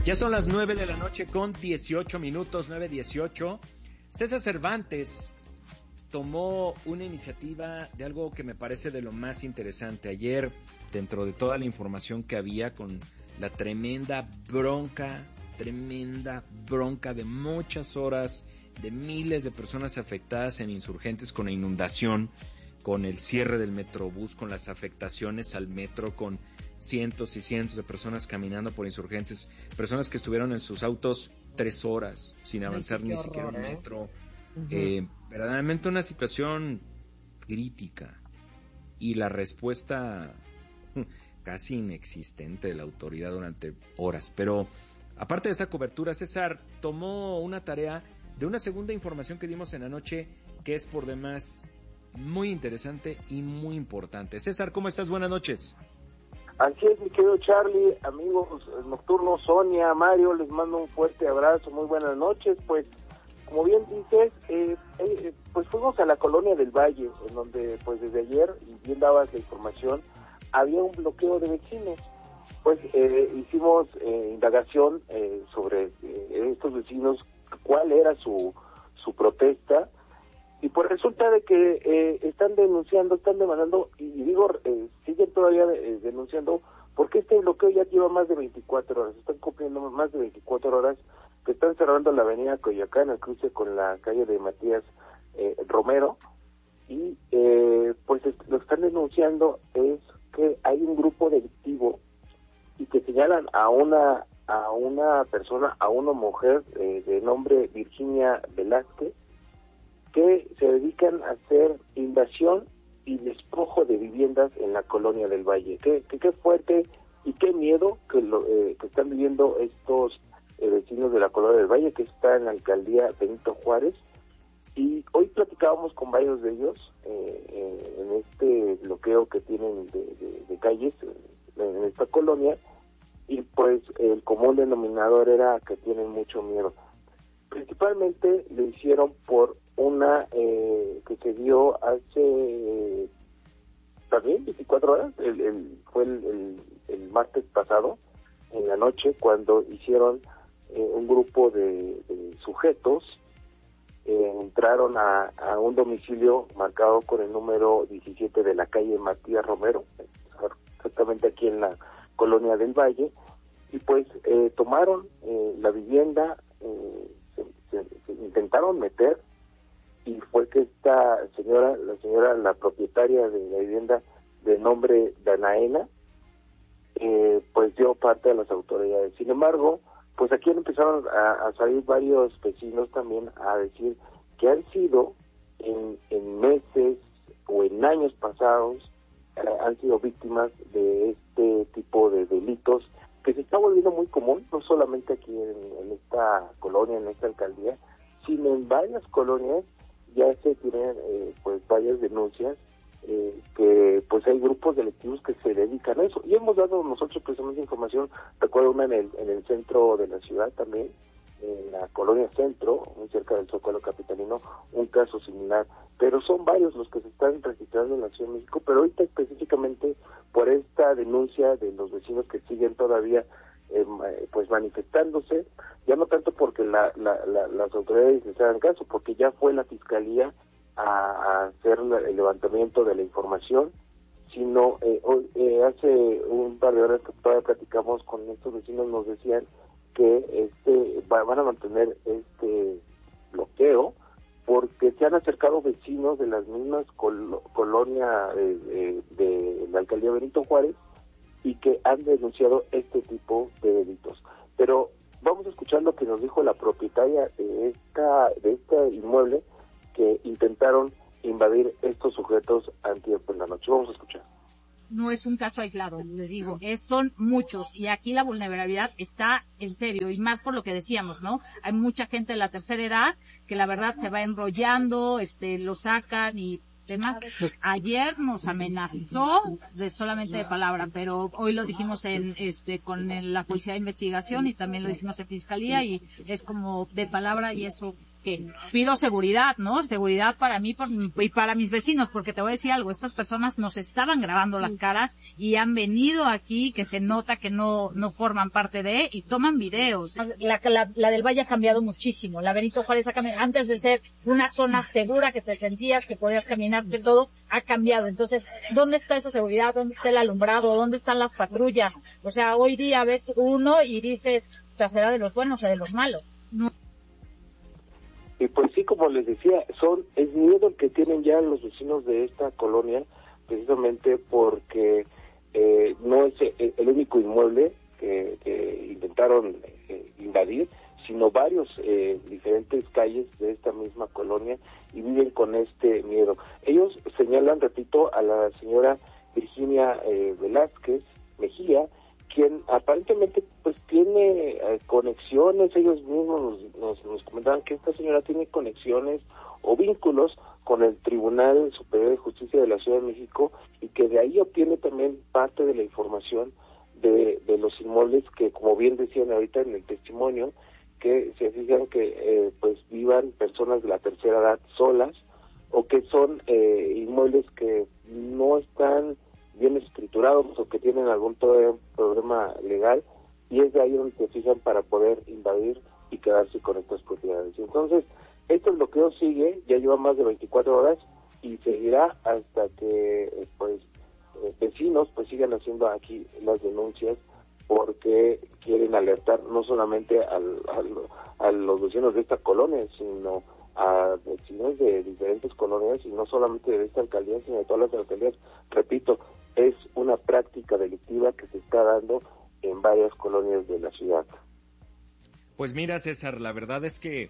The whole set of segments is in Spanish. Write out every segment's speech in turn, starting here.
Ya son las 9 de la noche con 18 minutos, 9:18. César Cervantes tomó una iniciativa de algo que me parece de lo más interesante. Ayer, dentro de toda la información que había con la tremenda bronca de muchas horas, de miles de personas afectadas en Insurgentes con la inundación, con el cierre del Metrobús, con las afectaciones al metro, con cientos y cientos de personas caminando por Insurgentes, personas que estuvieron en sus autos 3 horas sin avanzar ni siquiera un metro. Verdaderamente una situación crítica y la respuesta casi inexistente de la autoridad durante horas. Pero aparte de esa cobertura, César tomó una tarea de una segunda información que dimos en la noche que es por demás muy interesante y muy importante. César, ¿cómo estás? Buenas noches. Así es, mi querido Charlie, amigos nocturnos, Sonia, Mario, les mando un fuerte abrazo, muy buenas noches. Pues, como bien dices, pues fuimos a la Colonia del Valle, en donde, pues desde ayer, y bien dabas la información, había un bloqueo de vecinos. Pues hicimos indagación sobre estos vecinos, cuál era su protesta. Y pues resulta de que están demandando, y digo, siguen todavía denunciando, porque este bloqueo ya lleva más de 24 horas, están cumpliendo más de 24 horas, que están cerrando la avenida Coyoacán, el cruce con la calle de Matías Romero, y pues lo que están denunciando es que hay un grupo delictivo, y que señalan a una persona, a una mujer de nombre Virginia Velázquez, que se dedican a hacer invasión y despojo de viviendas en la Colonia del Valle. Qué fuerte y qué miedo que están viviendo estos vecinos de la Colonia del Valle, que está en la alcaldía Benito Juárez. Y hoy platicábamos con varios de ellos en este bloqueo que tienen de calles en esta colonia, y pues el común denominador era que tienen mucho miedo. Principalmente lo hicieron por una que se dio hace también 24 horas, fue el martes pasado, en la noche, cuando hicieron un grupo de sujetos, entraron a un domicilio marcado con el número 17 de la calle Matías Romero, exactamente aquí en la Colonia del Valle, y pues tomaron la vivienda, se intentaron meter, y fue que esta señora, la propietaria de la vivienda de nombre Danaena, pues dio parte a las autoridades. Sin embargo, pues aquí empezaron a salir varios vecinos también a decir que han sido en meses o en años pasados, han sido víctimas de este tipo de delitos que se está volviendo muy común, no solamente aquí en esta colonia, en esta alcaldía, sino en varias colonias. Ya se tienen pues varias denuncias que pues hay grupos delictivos que se dedican a eso, y hemos dado nosotros precisamente información. Recuerdo una en el centro de la ciudad también, en la colonia Centro, muy cerca del Zócalo capitalino, un caso similar, pero son varios los que se están registrando en la Ciudad de México. Pero ahorita específicamente por esta denuncia de los vecinos que siguen todavía pues manifestándose, ya no tanto porque las autoridades les hagan caso, porque ya fue la fiscalía a hacer el levantamiento de la información, sino hace un par de horas que todavía platicamos con estos vecinos, nos decían que van a mantener este bloqueo porque se han acercado vecinos de las mismas colonias de la alcaldía Benito Juárez, y que han denunciado este tipo de delitos. Pero vamos a escuchar lo que nos dijo la propietaria de este inmueble, que intentaron invadir estos sujetos antier en la noche. Vamos a escuchar. No es un caso aislado, les digo, son muchos, y aquí la vulnerabilidad está en serio, y más por lo que decíamos, ¿no? Hay mucha gente de la tercera edad que la verdad se va enrollando, lo sacan y demás. Ayer nos amenazó solamente de palabra, pero hoy lo dijimos con la policía de investigación, y también lo dijimos en fiscalía, y es como de palabra, y eso que pido seguridad, ¿no? Seguridad para mí y para mis vecinos, porque te voy a decir algo, estas personas nos estaban grabando las caras y han venido aquí, que se nota que no forman parte de, y toman videos. La del Valle ha cambiado muchísimo, la Benito Juárez ha cambiado, antes de ser una zona segura que te sentías, que podías caminar de todo, ha cambiado. Entonces, ¿dónde está esa seguridad? ¿Dónde está el alumbrado? ¿Dónde están las patrullas? O sea, hoy día ves uno y dices, ¿será de los buenos o de los malos? No. Y pues sí, como les decía, es miedo el que tienen ya los vecinos de esta colonia, precisamente porque no es el único inmueble que intentaron invadir, sino varios diferentes calles de esta misma colonia, y viven con este miedo. Ellos señalan, repito, a la señora Virginia Velázquez Mejía, quien aparentemente pues tiene conexiones. Ellos mismos nos comentaban que esta señora tiene conexiones o vínculos con el Tribunal Superior de Justicia de la Ciudad de México, y que de ahí obtiene también parte de la información de los inmuebles que, como bien decían ahorita en el testimonio, que se fijan que pues vivan personas de la tercera edad solas, o que son inmuebles que no están bien escriturados o que tienen algún problema legal, y es de ahí donde se fijan para poder invadir y quedarse con estas propiedades. Entonces, este bloqueo sigue, ya lleva más de 24 horas y seguirá hasta que vecinos pues sigan haciendo aquí las denuncias, porque quieren alertar no solamente a los vecinos de esta colonia, sino a vecinos de diferentes colonias, y no solamente de esta alcaldía, sino de todas las alcaldías. Repito, es una práctica delictiva que se está dando en varias colonias de la ciudad. Pues mira, César, la verdad es que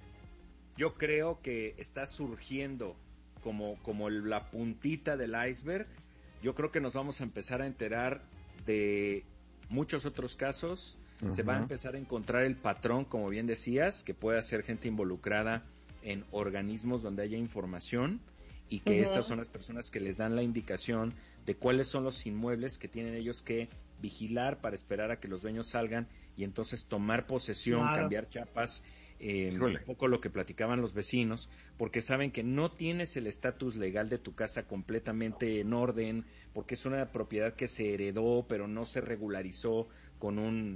yo creo que está surgiendo como la puntita del iceberg. Yo creo que nos vamos a empezar a enterar de muchos otros casos. Uh-huh. Se va a empezar a encontrar el patrón, como bien decías, que puede ser gente involucrada en organismos donde haya información, y que estas son las personas que les dan la indicación de cuáles son los inmuebles que tienen ellos que vigilar para esperar a que los dueños salgan y entonces tomar posesión, claro, cambiar chapas, un poco lo que platicaban los vecinos, porque saben que no tienes el estatus legal de tu casa completamente en orden, porque es una propiedad que se heredó pero no se regularizó con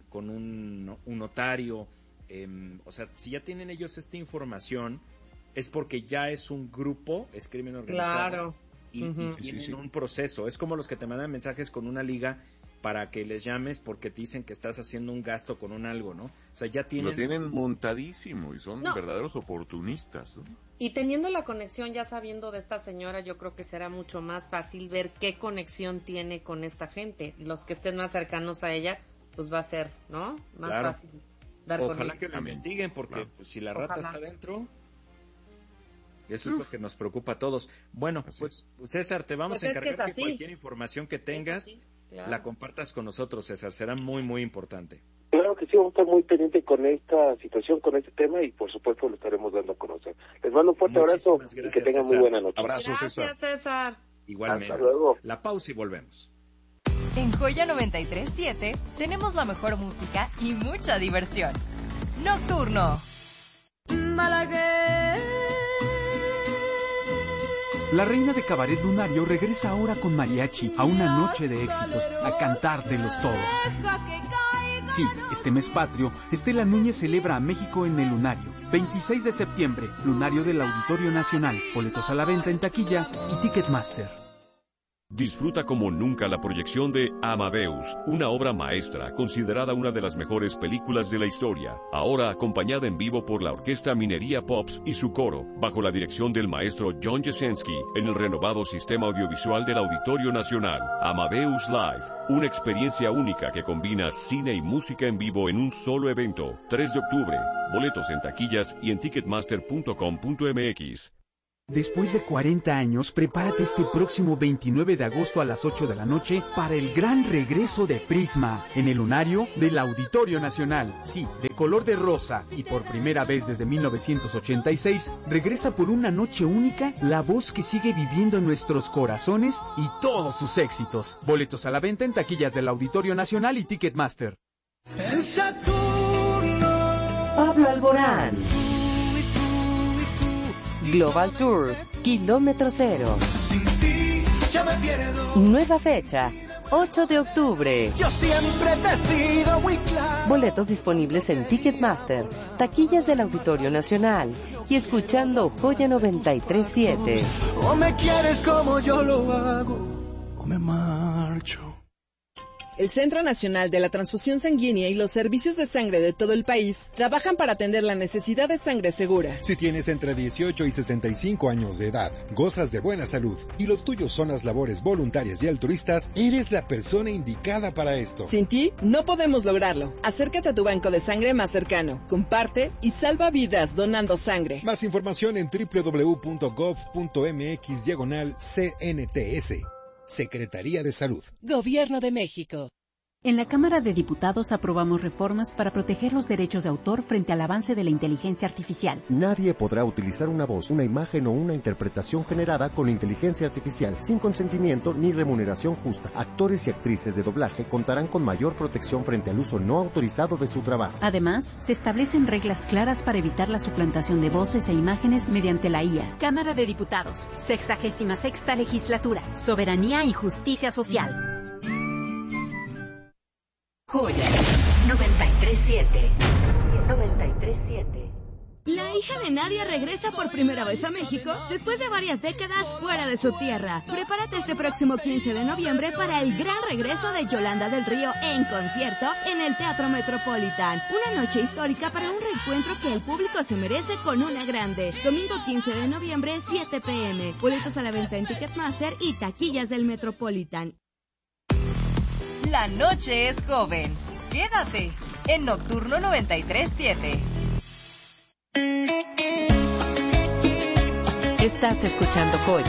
un notario. O sea, si ya tienen ellos esta información, es porque ya es un grupo, es crimen organizado. Claro. Y tienen un proceso. Es como los que te mandan mensajes con una liga para que les llames porque te dicen que estás haciendo un gasto con un algo, ¿no? O sea, ya tienen... Lo tienen montadísimo y son verdaderos oportunistas, ¿no? Y teniendo la conexión, ya sabiendo de esta señora, yo creo que será mucho más fácil ver qué conexión tiene con esta gente. Los que estén más cercanos a ella, pues va a ser, ¿no? Más fácil dar con ella. Ojalá que lo investiguen, porque pues, si la rata está dentro... Eso es lo que nos preocupa a todos. Bueno, pues César, te vamos a encargar que cualquier información que tengas la compartas con nosotros, César. Será muy, muy importante. Claro que sí, vamos a estar muy pendientes con esta situación, con este tema, y por supuesto lo estaremos dando a conocer. Les mando un fuerte abrazo y que tengan muy buena noche. Abrazo, Gracias, César. Igualmente. Hasta luego. La pausa y volvemos. En Joya 93.7 tenemos la mejor música y mucha diversión. Nocturno. La reina de cabaret lunario regresa ahora con mariachi a una noche de éxitos, a cantar de los todos. Sí, este mes patrio, Estela Núñez celebra a México en el Lunario. 26 de septiembre, Lunario del Auditorio Nacional. Boletos a la venta en taquilla y Ticketmaster. Disfruta como nunca la proyección de Amadeus, una obra maestra considerada una de las mejores películas de la historia, ahora acompañada en vivo por la Orquesta Minería Pops y su coro, bajo la dirección del maestro John Jasenski, en el renovado sistema audiovisual del Auditorio Nacional. Amadeus Live, una experiencia única que combina cine y música en vivo en un solo evento. 3 de octubre, boletos en taquillas y en ticketmaster.com.mx. Después de 40 años, prepárate este próximo 29 de agosto a las 8 de la noche para el gran regreso de Prisma en el Lunario del Auditorio Nacional. Sí, de color de rosa, y por primera vez desde 1986, regresa por una noche única la voz que sigue viviendo en nuestros corazones y todos sus éxitos. Boletos a la venta en taquillas del Auditorio Nacional y Ticketmaster. Pablo Alborán. Global Tour, Kilómetro Cero. Nueva fecha, 8 de octubre. Yo siempre te he sido muy claro. Boletos disponibles en Ticketmaster, taquillas del Auditorio Nacional y escuchando Joya 93.7. O me quieres como yo lo hago, o me marcho. El Centro Nacional de la Transfusión Sanguínea y los servicios de sangre de todo el país trabajan para atender la necesidad de sangre segura. Si tienes entre 18 y 65 años de edad, gozas de buena salud y lo tuyo son las labores voluntarias y altruistas, eres la persona indicada para esto. Sin ti, no podemos lograrlo. Acércate a tu banco de sangre más cercano, comparte y salva vidas donando sangre. Más información en www.gov.mx/CNTS. Secretaría de Salud. Gobierno de México. En la Cámara de Diputados aprobamos reformas para proteger los derechos de autor frente al avance de la inteligencia artificial. Nadie podrá utilizar una voz, una imagen o una interpretación generada con inteligencia artificial sin consentimiento ni remuneración justa. Actores y actrices de doblaje contarán con mayor protección frente al uso no autorizado de su trabajo. Además, se establecen reglas claras para evitar la suplantación de voces e imágenes mediante la IA. Cámara de Diputados, 66ª Legislatura, Soberanía y Justicia Social. Joya 93.7. 93.7. La hija de Nadia regresa por primera vez a México después de varias décadas fuera de su tierra. Prepárate este próximo 15 de noviembre para el gran regreso de Yolanda del Río en concierto en el Teatro Metropolitan. Una noche histórica para un reencuentro que el público se merece con una grande. Domingo 15 de noviembre, 7 p.m. Boletos a la venta en Ticketmaster y taquillas del Metropolitan. La noche es joven. Quédate en Nocturno 93.7. Estás escuchando Joya